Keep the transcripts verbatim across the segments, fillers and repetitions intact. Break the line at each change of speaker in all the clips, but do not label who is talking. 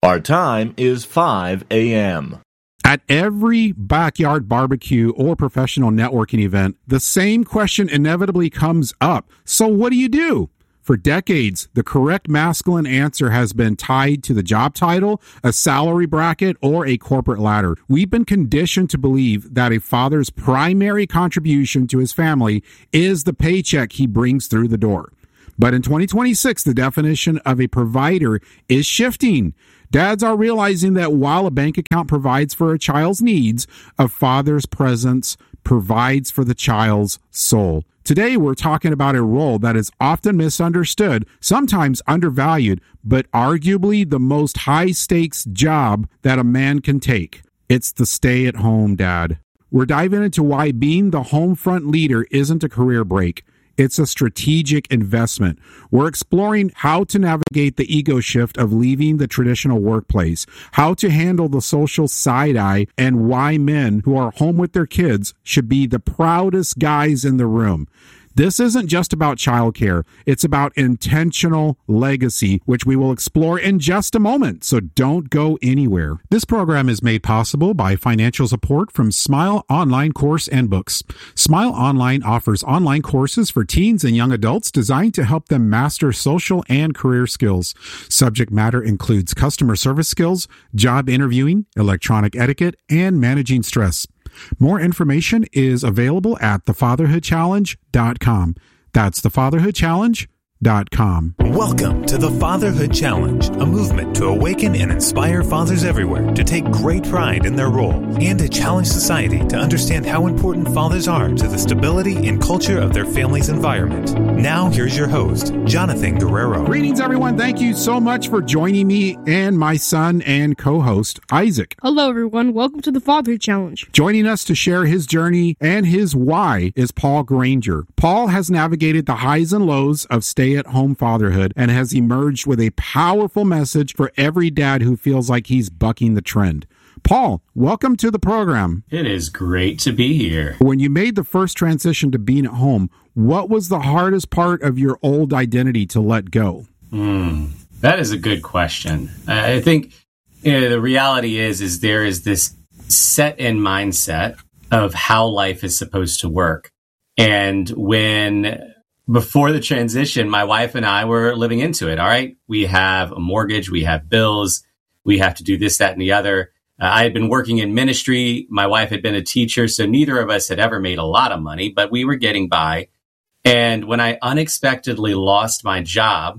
Our time is five a.m.
At every backyard barbecue or professional networking event, the same question inevitably comes up. So what do you do? For decades, the correct masculine answer has been tied to the job title, a salary bracket, or a corporate ladder. We've been conditioned to believe that a father's primary contribution to his family is the paycheck he brings through the door. But in twenty twenty-six, the definition of a provider is shifting. Dads are realizing that while a bank account provides for a child's needs, a father's presence provides for the child's soul. Today, we're talking about a role that is often misunderstood, sometimes undervalued, but arguably the most high-stakes job that a man can take. It's the stay-at-home dad. We're diving into why being the home front leader isn't a career break. It's a strategic investment. We're exploring how to navigate the ego shift of leaving the traditional workplace, how to handle the social side-eye, and why men who are home with their kids should be the proudest guys in the room. This isn't just about childcare. It's about intentional legacy, which we will explore in just a moment, so don't go anywhere. This program is made possible by financial support from Smile Online Course and Books. Smile Online offers online courses for teens and young adults designed to help them master social and career skills. Subject matter includes customer service skills, job interviewing, electronic etiquette, and managing stress. More information is available at the fatherhood challenge dot com. That's the fatherhood challenge dot com.
Welcome to the Fatherhood Challenge, a movement to awaken and inspire fathers everywhere to take great pride in their role and to challenge society to understand how important fathers are to the stability and culture of their family's environment. Now, here's your host, Jonathan Guerrero.
Greetings, everyone. Thank you so much for joining me and my son and co-host, Isaac.
Hello, everyone. Welcome to the Fatherhood Challenge.
Joining us to share his journey and his why is Paul Granger. Paul has navigated the highs and lows of stay at home fatherhood and has emerged with a powerful message for every dad who feels like he's bucking the trend. Paul, welcome to the program.
It is great to be here.
When you made the first transition to being at home, what was the hardest part of your old identity to let go?
Mm, that is a good question. I think you know, the reality is, is there is this set in mindset of how life is supposed to work. And when before the transition, my wife and I were living into it. All right, we have a mortgage, we have bills, we have to do this, that, and the other. Uh, I had been working in ministry. My wife had been a teacher, so neither of us had ever made a lot of money, but we were getting by. And when I unexpectedly lost my job,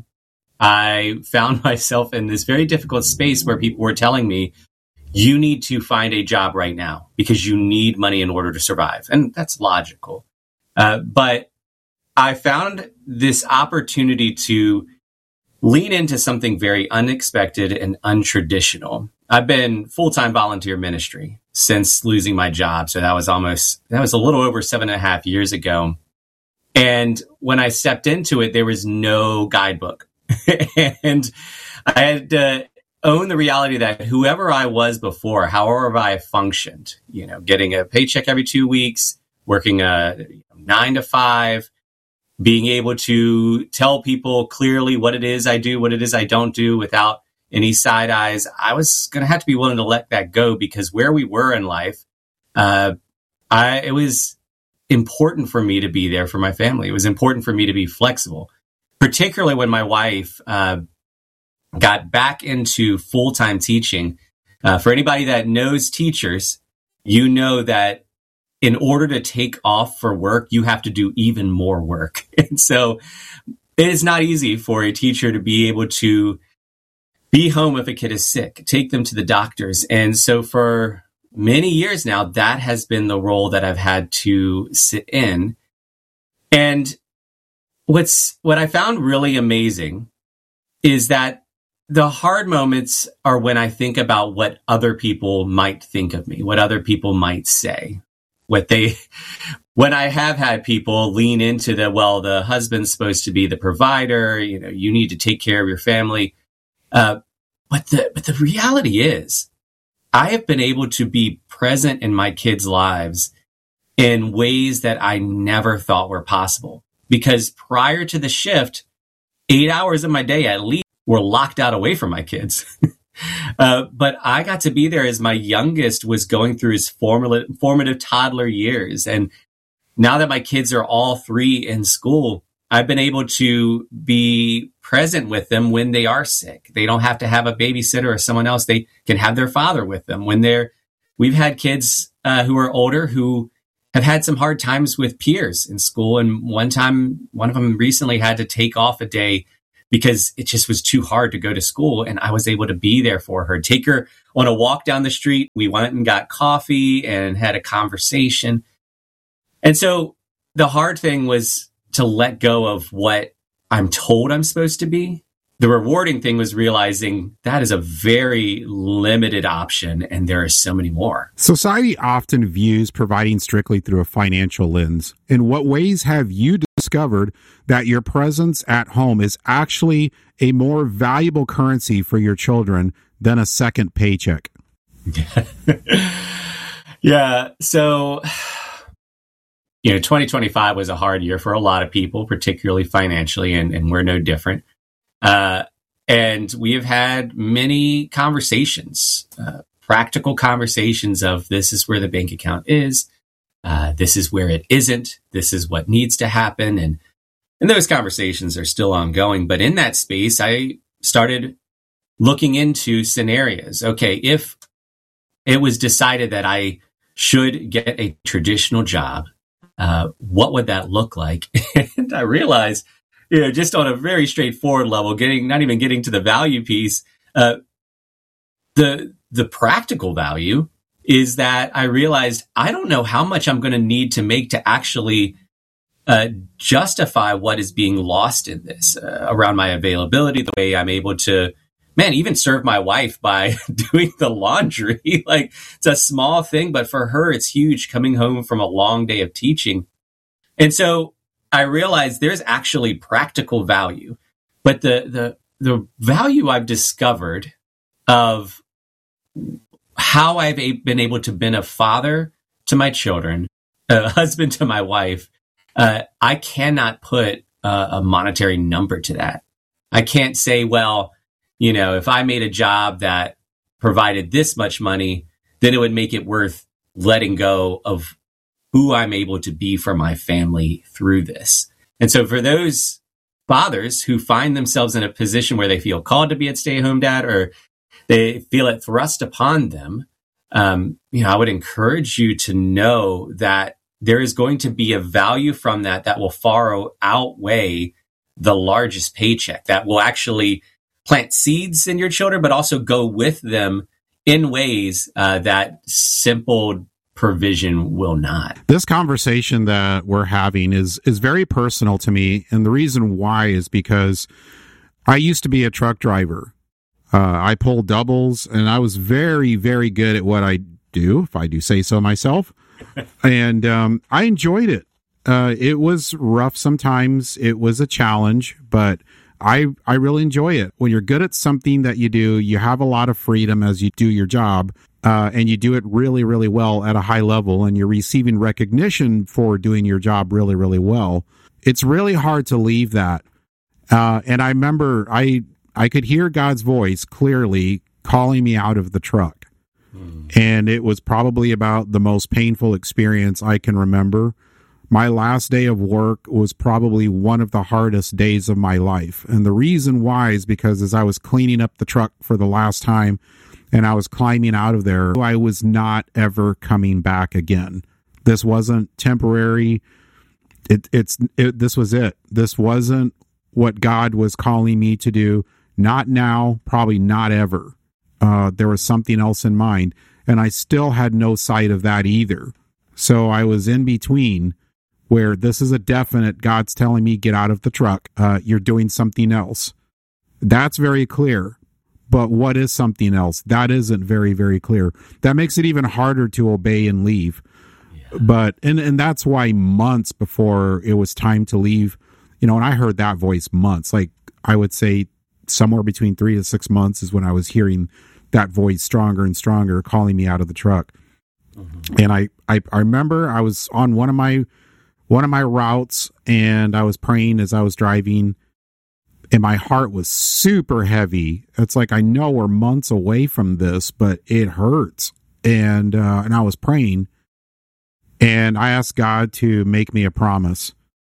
I found myself in this very difficult space where people were telling me, you need to find a job right now because you need money in order to survive. And that's logical. Uh, but I found this opportunity to lean into something very unexpected and untraditional. I've been full-time volunteer ministry since losing my job. So that was almost, that was a little over seven and a half years ago. And when I stepped into it, there was no guidebook. And I had to own the reality that whoever I was before, however I functioned, you know, getting a paycheck every two weeks, working a nine to five, being able to tell people clearly what it is I do, what it is I don't do without any side eyes, I was going to have to be willing to let that go because where we were in life, uh, I, it was important for me to be there for my family. It was important for me to be flexible, particularly when my wife uh, got back into full-time teaching. Uh, for anybody that knows teachers, you know that in order to take off for work, you have to do even more work. And so it is not easy for a teacher to be able to be home if a kid is sick, take them to the doctors. And so for many years now, that has been the role that I've had to sit in. And what's what I found really amazing is that the hard moments are when I think about what other people might think of me, what other people might say. What they, when I have had people lean into the, well, the husband's supposed to be the provider, you know, you need to take care of your family. Uh, but the, but the reality is I have been able to be present in my kids' lives in ways that I never thought were possible. Because prior to the shift, eight hours of my day at least were locked out away from my kids. Uh, but I got to be there as my youngest was going through his formative, formative toddler years. And now that my kids are all three in school, I've been able to be present with them when they are sick. They don't have to have a babysitter or someone else. They can have their father with them when they're, we've had kids uh, who are older who have had some hard times with peers in school. And one time, one of them recently had to take off a day because it just was too hard to go to school. And I was able to be there for her, take her on a walk down the street. We went and got coffee and had a conversation. And so the hard thing was to let go of what I'm told I'm supposed to be. The rewarding thing was realizing that is a very limited option and there are so many more.
Society often views providing strictly through a financial lens. In what ways have you discovered that your presence at home is actually a more valuable currency for your children than a second paycheck?
Yeah. So, you know, twenty twenty-five was a hard year for a lot of people, particularly financially, and, and we're no different. Uh, and we have had many conversations, uh, practical conversations of this is where the bank account is. Uh, this is where it isn't. This is what needs to happen. And, and those conversations are still ongoing. But in that space, I started looking into scenarios. Okay, if it was decided that I should get a traditional job, uh, what would that look like? And I realized, you know, just on a very straightforward level, getting not even getting to the value piece, uh, the the practical value is that I realized I don't know how much I'm going to need to make to actually uh, justify what is being lost in this uh, around my availability, the way I'm able to, man, even serve my wife by doing the laundry. Like, it's a small thing, but for her, it's huge coming home from a long day of teaching. And so I realized there's actually practical value, but the, the, the value I've discovered of how I've a- been able to be a father to my children, a husband to my wife, uh, I cannot put a, a monetary number to that. I can't say, well, you know, if I made a job that provided this much money, then it would make it worth letting go of who I'm able to be for my family through this. And so for those fathers who find themselves in a position where they feel called to be a stay-at-home dad, or they feel it thrust upon them, um, you know, I would encourage you to know that there is going to be a value from that that will far outweigh the largest paycheck, that will actually plant seeds in your children, but also go with them in ways uh, that simple provision will not.
This conversation that we're having is is very personal to me, and the reason why is because I used to be a truck driver. Uh, I pulled doubles, and I was very, very good at what I do, if I do say so myself, and um, I enjoyed it. Uh, it was rough sometimes. It was a challenge, but I I really enjoy it. When you're good at something that you do, you have a lot of freedom as you do your job. Uh, and you do it really, really well at a high level, and you're receiving recognition for doing your job really, really well. It's really hard to leave that. Uh, and I remember I I could hear God's voice clearly calling me out of the truck. Mm. And it was probably about the most painful experience I can remember. My last day of work was probably one of the hardest days of my life. And the reason why is because as I was cleaning up the truck for the last time, and I was climbing out of there, I was not ever coming back again. This wasn't temporary. It, it's it, this was it. This wasn't what God was calling me to do. Not now, probably not ever. Uh, there was something else in mind, and I still had no sight of that either. So I was in between, where this is a definite, God's telling me, get out of the truck. Uh, you're doing something else. That's very clear. But what is something else? That isn't very, very clear. That makes it even harder to obey and leave. Yeah. But, and, and that's why months before it was time to leave, you know, and I heard that voice months, like I would say somewhere between three to six months is when I was hearing that voice stronger and stronger, calling me out of the truck. Mm-hmm. And I, I, I remember I was on one of my, one of my routes, and I was praying as I was driving. and my heart was super heavy. It's like, I know we're months away from this, but it hurts. And, uh, and I was praying, and I asked God to make me a promise.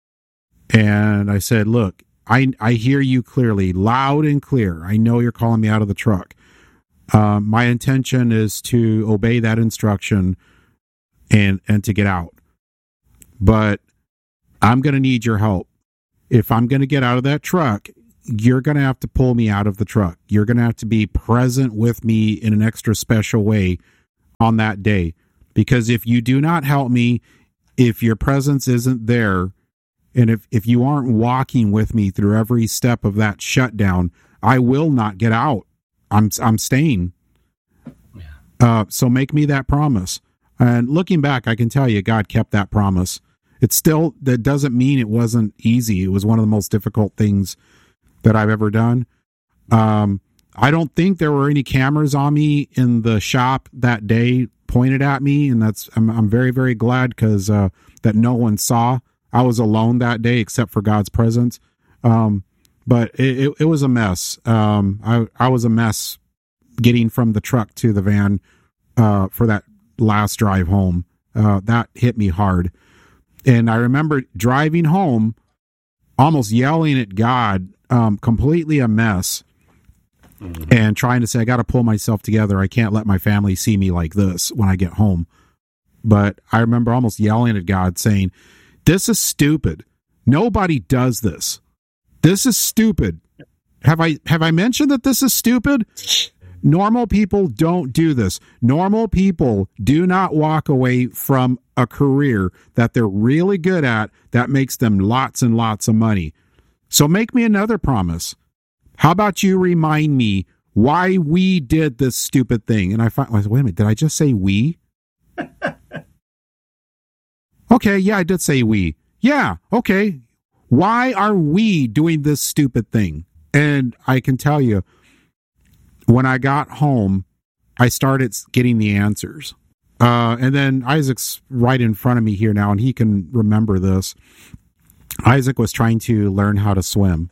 And I said, look, I, I hear you clearly, loud and clear. I know you're calling me out of the truck. Uh, my intention is to obey that instruction and, and to get out. But I'm going to need your help. If I'm going to get out of that truck, you're going to have to pull me out of the truck. You're going to have to be present with me in an extra special way on that day. Because if you do not help me, if your presence isn't there, and if, if you aren't walking with me through every step of that shutdown, I will not get out. I'm I'm staying. Yeah. Uh, so make me that promise. And looking back, I can tell you, God kept that promise. It still, that doesn't mean it wasn't easy. It was one of the most difficult things that I've ever done. Um, I don't think there were any cameras on me in the shop that day pointed at me, and that's I'm, I'm very, very glad because uh, that no one saw. I was alone that day except for God's presence. Um, but it, it, it was a mess. Um, I, I was a mess getting from the truck to the van uh, for that last drive home. Uh, that hit me hard. And I remember driving home, almost yelling at God, um, completely a mess, mm-hmm. and trying to say, I got to pull myself together. I can't let my family see me like this when I get home. But I remember almost yelling at God saying, this is stupid. Nobody does this. This is stupid. Have I have I mentioned that this is stupid? Normal people don't do this. Normal people do not walk away from a career that they're really good at that makes them lots and lots of money. So make me another promise. How about you remind me why we did this stupid thing? And I find, wait a minute, did I just say we? Okay, yeah, I did say we. Yeah, okay. Why are we doing this stupid thing? And I can tell you, when I got home, I started getting the answers. Uh, and then Isaac's right in front of me here now, and he can remember this. Isaac was trying to learn how to swim.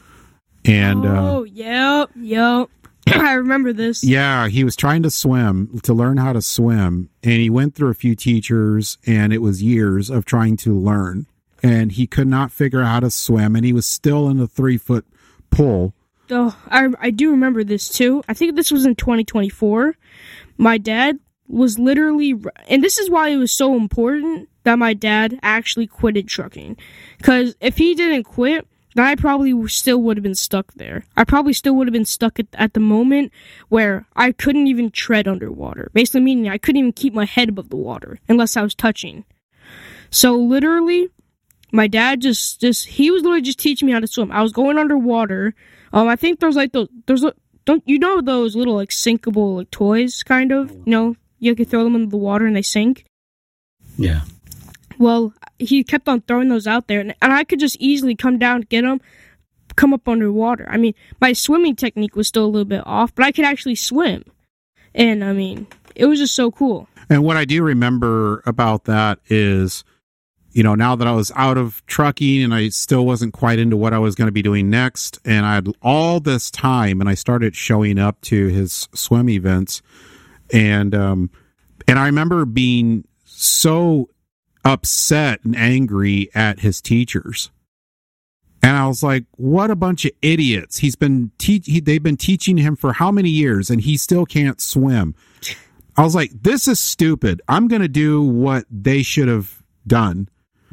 And
oh,
uh,
yep, yep. I remember this.
Yeah, he was trying to swim, to learn how to swim, and he went through a few teachers, and it was years of trying to learn. And he could not figure out how to swim, and he was still in a three-foot pool.
Oh, I, I do remember this, too. I think this was in twenty twenty-four. My dad was literally, and this is why it was so important that my dad actually quitted trucking. Because if he didn't quit, then I probably still would have been stuck there. I probably still would have been stuck at, at the moment where I couldn't even tread underwater. Basically meaning I couldn't even keep my head above the water unless I was touching. So literally, my dad just, just he was literally just teaching me how to swim. I was going underwater. Um, I think there's like those, there's, don't you know those little like sinkable like toys, kind of? You know, you can throw them into the water and they sink.
Yeah.
Well, he kept on throwing those out there, and, and I could just easily come down, get them, come up underwater. I mean, my swimming technique was still a little bit off, but I could actually swim. And, I mean, it was just so cool.
And what I do remember about that is, you know, now that I was out of trucking and I still wasn't quite into what I was going to be doing next, and I had all this time, and I started showing up to his swim events, and um, and I remember being so upset and angry at his teachers. And I was like, what a bunch of idiots. He's been te- he, they've been teaching him for how many years and he still can't swim. I was like, this is stupid. I'm going to do what they should have done.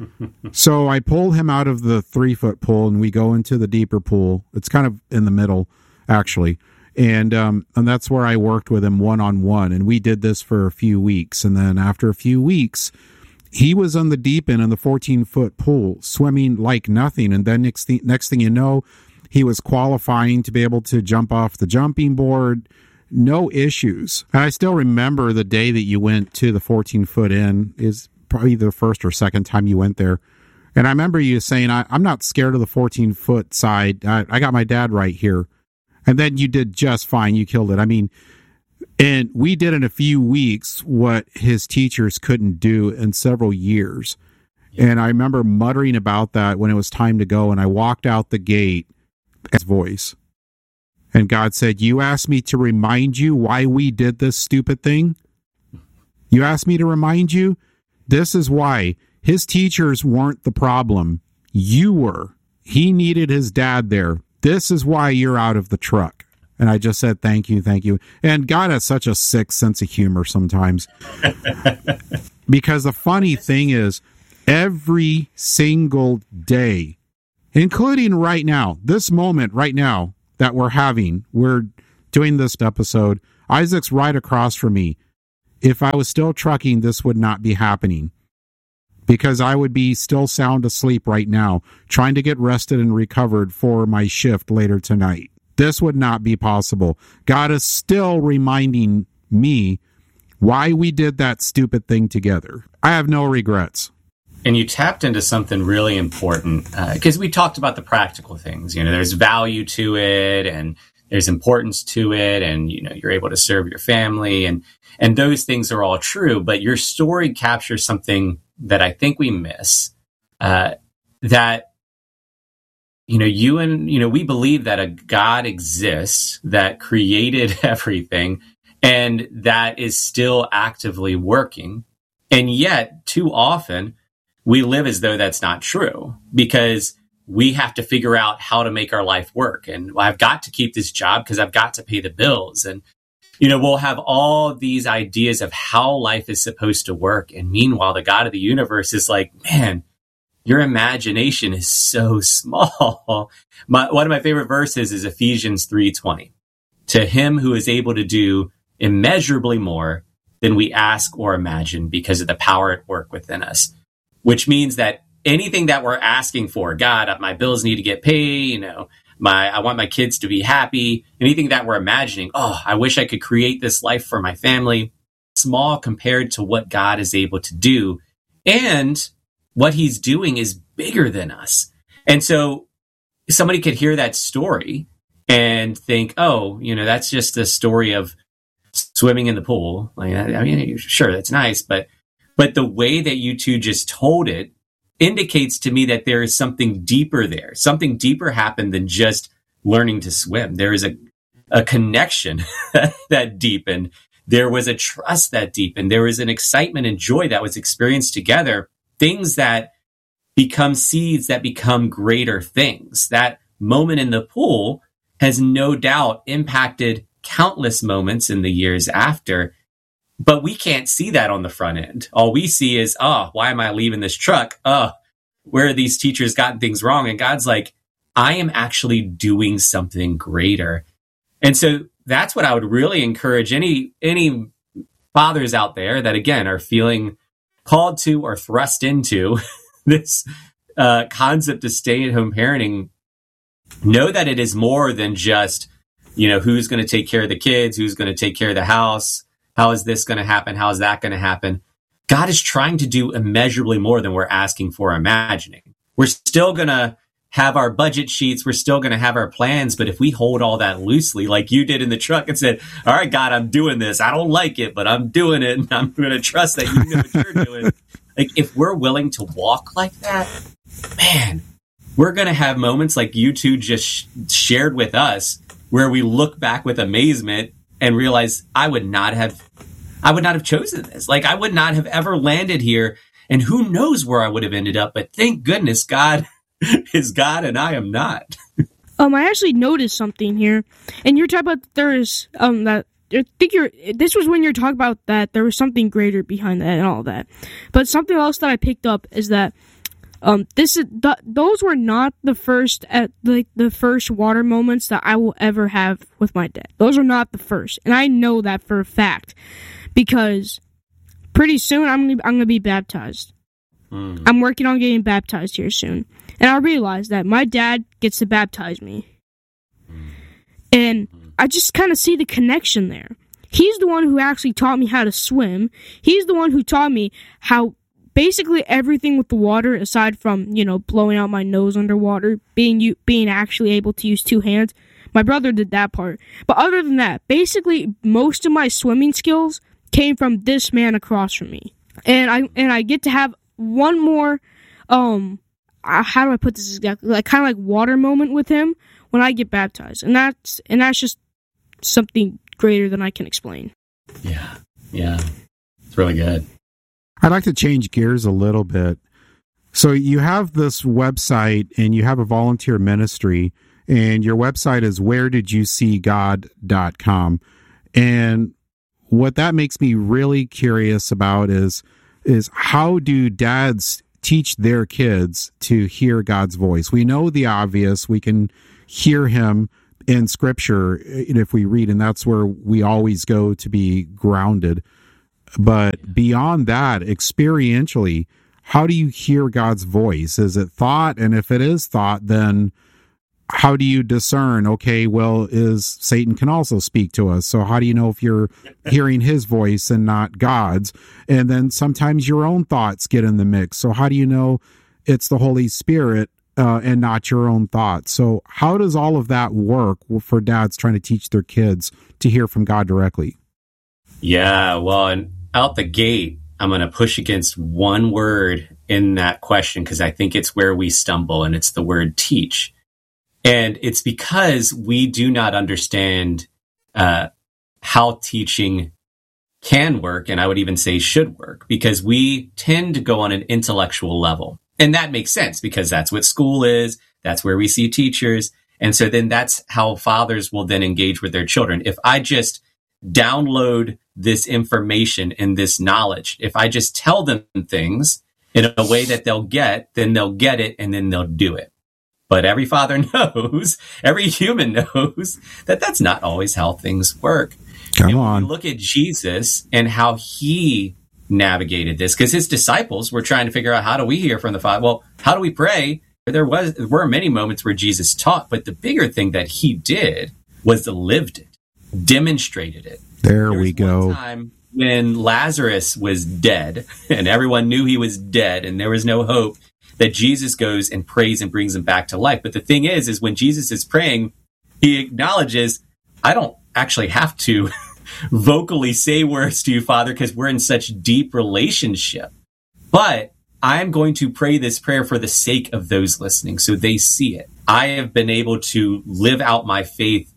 So I pull him out of the three foot pool and we go into the deeper pool. It's kind of in the middle, actually. And, um, and that's where I worked with him one on one. And we did this for a few weeks. And then after a few weeks, he was on the deep end in the fourteen foot pool, swimming like nothing. And then next thing, next thing you know, he was qualifying to be able to jump off the jumping board. No issues. And I still remember the day that you went to the fourteen foot in is probably the first or second time you went there. And I remember you saying, I, I'm not scared of the fourteen foot side. I, I got my dad right here. And then you did just fine. You killed it. I mean, and we did in a few weeks what his teachers couldn't do in several years. Yeah. And I remember muttering about that when it was time to go. And I walked out the gate his voice. And God said, you asked me to remind you why we did this stupid thing? You asked me to remind you? This is why. His teachers weren't the problem. You were. He needed his dad there. This is why you're out of the truck. And I just said, thank you, thank you. And God has such a sick sense of humor sometimes. Because the funny thing is, every single day, including right now, this moment right now that we're having, we're doing this episode, Isaac's right across from me. If I was still trucking, this would not be happening. Because I would be still sound asleep right now, trying to get rested and recovered for my shift later tonight. This would not be possible. God is still reminding me why we did that stupid thing together. I have no regrets.
And you tapped into something really important, because uh, we talked about the practical things. You know, there's value to it, and there's importance to it, and you know, you're able to serve your family, and and those things are all true. But your story captures something that I think we miss. Uh, that you know, you and you know, we believe that a God exists that created everything, and that is still actively working, and yet too often we live as though that's not true, because we have to figure out how to make our life work. And well, I've got to keep this job because I've got to pay the bills. And, you know, we'll have all these ideas of how life is supposed to work. And meanwhile, the God of the universe is like, man, your imagination is so small. My, one of my favorite verses is Ephesians three twenty. To him who is able to do immeasurably more than we ask or imagine because of the power at work within us. Which means that anything that we're asking for, God, my bills need to get paid, you know, my I want my kids to be happy, anything that we're imagining, oh, I wish I could create this life for my family, small compared to what God is able to do. And what he's doing is bigger than us. And so somebody could hear that story and think, oh, you know, that's just the story of swimming in the pool. Like, I mean, sure, that's nice, but But the way that you two just told it indicates to me that there is something deeper there. Something deeper happened than just learning to swim. There is a, a connection that deepened. There was a trust that deepened. There was an excitement and joy that was experienced together. Things that become seeds that become greater things. That moment in the pool has no doubt impacted countless moments in the years after. But we can't see that on the front end. All we see is, oh, why am I leaving this truck? Oh, where are these teachers gotten things wrong? And God's like, I am actually doing something greater. And so that's what I would really encourage any any fathers out there that, again, are feeling called to or thrust into this uh, concept of stay-at-home parenting. Know that it is more than just, you know, who's going to take care of the kids, who's going to take care of the house. How is this going to happen? How is that going to happen? God is trying to do immeasurably more than we're asking for or imagining. We're still going to have our budget sheets. We're still going to have our plans. But if we hold all that loosely, like you did in the truck and said, all right, God, I'm doing this. I don't like it, but I'm doing it. And I'm going to trust that you know what you're doing. Like, if we're willing to walk like that, man, we're going to have moments like you two just sh- shared with us where we look back with amazement and realize I would not have, I would not have chosen this. Like, I would not have ever landed here, and who knows where I would have ended up. But thank goodness God is God and I am not.
Um, I actually noticed something here, and you're talking about there's um that I think you're. This was when you're talking about that there was something greater behind that and all that. But something else that I picked up is that um this is th- those were not the first at like the first water moments that I will ever have with my dad. Those are not the first, and I know that for a fact because pretty soon I'm gonna, I'm gonna be baptized. Mm. I'm working on getting baptized here soon. And I realized that my dad gets to baptize me. And I just kind of see the connection there. He's the one who actually taught me how to swim. He's the one who taught me how basically everything with the water, aside from, you know, blowing out my nose underwater, being you being actually able to use two hands. My brother did that part. But other than that, basically most of my swimming skills came from this man across from me. And I and I get to have one more um Uh, how do I put this exactly? Like kind of like water moment with him, when I get baptized. And that's and that's just something greater than I can explain.
Yeah. Yeah. It's really good.
I'd like to change gears a little bit. So you have this website and you have a volunteer ministry, and your website is where did you see god dot com. And what that makes me really curious about is is how do dads teach their kids to hear God's voice? We know the obvious. We can hear him in Scripture if we read, and that's where we always go to be grounded. But beyond that, experientially, how do you hear God's voice? Is it thought? And if it is thought, then how do you discern, okay, well, is Satan can also speak to us. So how do you know if you're hearing his voice and not God's? And then sometimes your own thoughts get in the mix. So how do you know it's the Holy Spirit uh, and not your own thoughts? So how does all of that work for dads trying to teach their kids to hear from God directly?
Yeah, well, and out the gate, I'm going to push against one word in that question because I think it's where we stumble, and it's the word teach. And it's because we do not understand uh, how teaching can work, and I would even say should work, because we tend to go on an intellectual level. And that makes sense because that's what school is. That's where we see teachers. And so then that's how fathers will then engage with their children. If I just download this information and this knowledge, if I just tell them things in a way that they'll get, then they'll get it and then they'll do it. But every father knows, every human knows that that's not always how things work.
Come
and
on.
When you look at Jesus and how he navigated this, because his disciples were trying to figure out, how do we hear from the Father? Well, how do we pray? There was there were many moments where Jesus taught, but the bigger thing that he did was to lived it, demonstrated it.
There,
there
we go.
One time when Lazarus was dead and everyone knew he was dead and there was no hope, that Jesus goes and prays and brings him back to life. But the thing is, is when Jesus is praying, he acknowledges, I don't actually have to vocally say words to you, Father, because we're in such deep relationship. But I'm going to pray this prayer for the sake of those listening so they see it. I have been able to live out my faith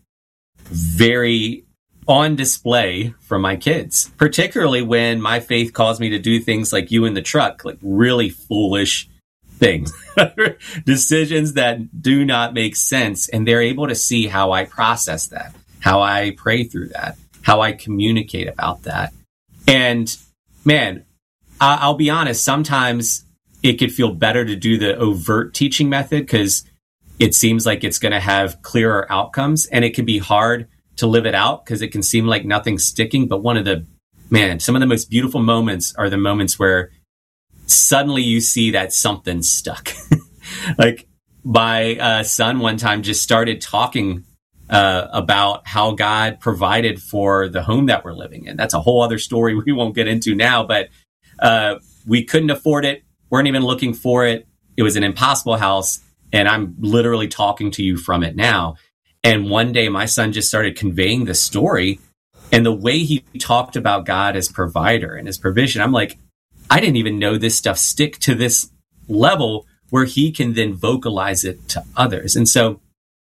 very on display for my kids, particularly when my faith calls me to do things like you in the truck, like really foolish things, decisions that do not make sense. And they're able to see how I process that, how I pray through that, how I communicate about that. And man, I- I'll be honest, sometimes it could feel better to do the overt teaching method because it seems like it's going to have clearer outcomes, and it can be hard to live it out because it can seem like nothing's sticking. But one of the, man, some of the most beautiful moments are the moments where suddenly you see that something stuck. Like my uh, son one time just started talking uh, about how God provided for the home that we're living in. That's a whole other story we won't get into now, but uh, we couldn't afford it. Weren't even looking for it. It was an impossible house. And I'm literally talking to you from it now. And one day my son just started conveying the story, and the way he talked about God as provider and his provision, I'm like, I didn't even know this stuff stick to this level where he can then vocalize it to others. And so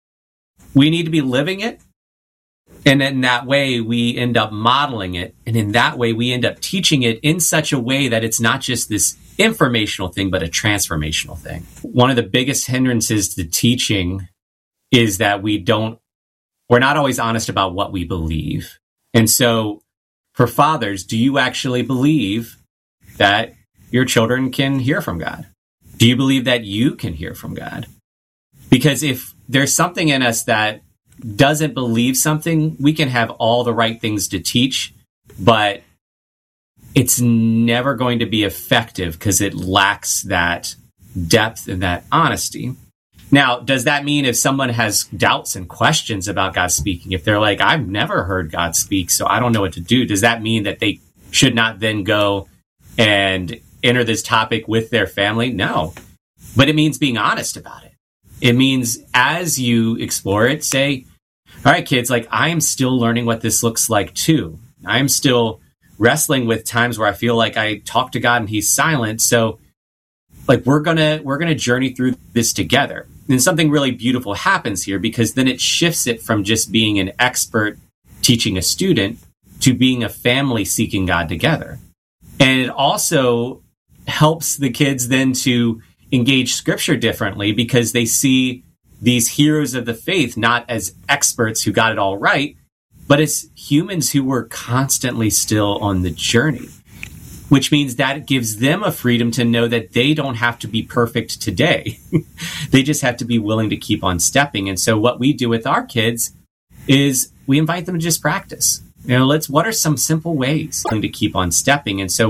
we need to be living it. And in that way, we end up modeling it. And in that way, we end up teaching it in such a way that it's not just this informational thing, but a transformational thing. One of the biggest hindrances to teaching is that we don't, we're not always honest about what we believe. And so for fathers, do you actually believe that your children can hear from God? Do you believe that you can hear from God? Because if there's something in us that doesn't believe something, we can have all the right things to teach, but it's never going to be effective because it lacks that depth and that honesty. Now, does that mean if someone has doubts and questions about God speaking, if they're like, I've never heard God speak, so I don't know what to do, does that mean that they should not then go and enter this topic with their family? No. But it means being honest about it. It means as you explore it, say, all right, kids, like I am still learning what this looks like too. I am still wrestling with times where I feel like I talk to God and he's silent. So like we're gonna we're gonna journey through this together. then something really beautiful happens here, because then it shifts it from just being an expert teaching a student to being a family seeking God together. And it also helps the kids then to engage scripture differently, because they see these heroes of the faith not as experts who got it all right, but as humans who were constantly still on the journey, which means that it gives them a freedom to know that they don't have to be perfect today. They just have to be willing to keep on stepping. And so what we do with our kids is we invite them to just practice. You know, let's, what are some simple ways to keep on stepping? And so